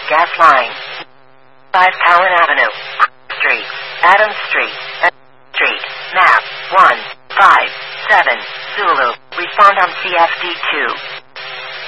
gas line. 5 Cowan Avenue, Street, Adams Street, Street, map, 157, Zulu, respond on CFD2.